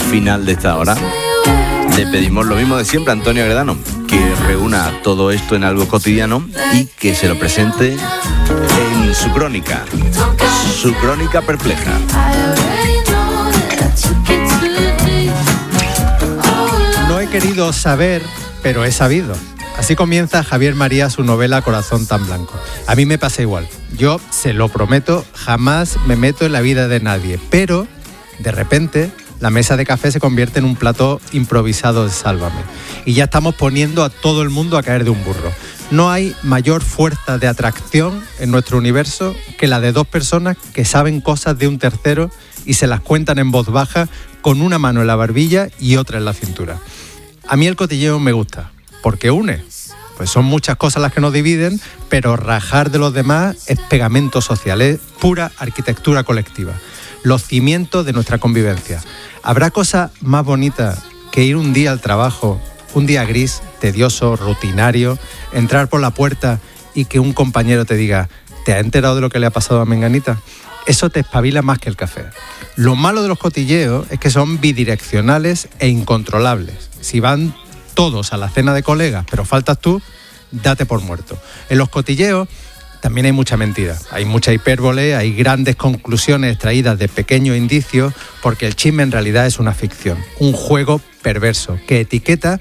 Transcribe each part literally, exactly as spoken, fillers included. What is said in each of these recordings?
final de esta hora. Le pedimos lo mismo de siempre a Antonio Agredano, que reúna todo esto en algo cotidiano y que se lo presente en su crónica, su crónica perpleja. No he querido saber, pero he sabido. Así comienza Javier María su novela Corazón tan blanco. A mí me pasa igual. Yo, se lo prometo, jamás me meto en la vida de nadie. Pero, de repente, la mesa de café se convierte en un plató improvisado de Sálvame. Y ya estamos poniendo a todo el mundo a caer de un burro. No hay mayor fuerza de atracción en nuestro universo que la de dos personas que saben cosas de un tercero y se las cuentan en voz baja con una mano en la barbilla y otra en la cintura. A mí el cotilleo me gusta, porque une. Pues son muchas cosas las que nos dividen, pero rajar de los demás es pegamento social, es pura arquitectura colectiva, los cimientos de nuestra convivencia. ¿Habrá cosa más bonita que ir un día al trabajo, un día gris, tedioso, rutinario, entrar por la puerta y que un compañero te diga: ¿te has enterado de lo que le ha pasado a Menganita? Eso te espabila más que el café. Lo malo de los cotilleos es que son bidireccionales e incontrolables. Si van todos a la cena de colegas, pero faltas tú, date por muerto. En los cotilleos también hay mucha mentira, hay mucha hipérbole, hay grandes conclusiones extraídas de pequeños indicios, porque el chisme en realidad es una ficción, un juego perverso que etiqueta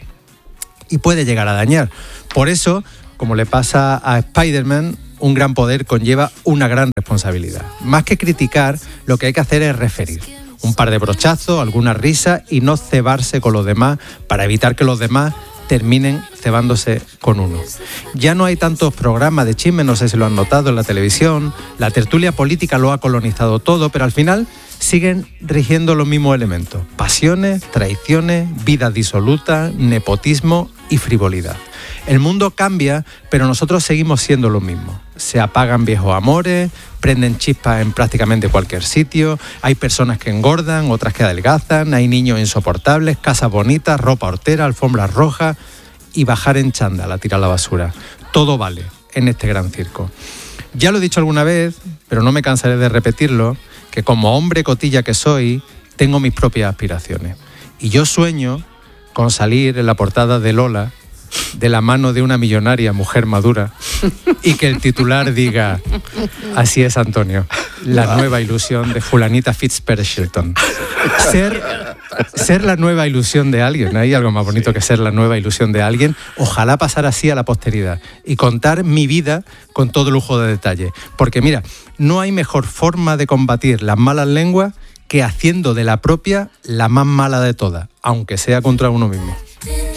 y puede llegar a dañar. Por eso, como le pasa a Spider-Man, un gran poder conlleva una gran responsabilidad. Más que criticar, lo que hay que hacer es referir. Un par de brochazos, alguna risa y no cebarse con los demás para evitar que los demás terminen cebándose con uno. Ya no hay tantos programas de chisme, no sé si lo han notado en la televisión, la tertulia política lo ha colonizado todo, pero al final siguen rigiendo los mismos elementos: pasiones, traiciones, vida disoluta, nepotismo y frivolidad. El mundo cambia, pero nosotros seguimos siendo lo mismo. Se apagan viejos amores, prenden chispas en prácticamente cualquier sitio, hay personas que engordan, otras que adelgazan, hay niños insoportables, casas bonitas, ropa hortera, alfombras rojas y bajar en chándal a tirar la basura. Todo vale en este gran circo. Ya lo he dicho alguna vez, pero no me cansaré de repetirlo, que como hombre cotilla que soy, tengo mis propias aspiraciones. Y yo sueño con salir en la portada de Lola de la mano de una millonaria mujer madura y que el titular diga: así es, Antonio, la nueva ilusión de fulanita Fitzpatrick. Ser, ser la nueva ilusión de alguien, hay algo más bonito que ser la nueva ilusión de alguien. Ojalá pasar así a la posteridad y contar mi vida con todo lujo de detalle, porque mira, no hay mejor forma de combatir las malas lenguas que haciendo de la propia la más mala de todas, aunque sea contra uno mismo.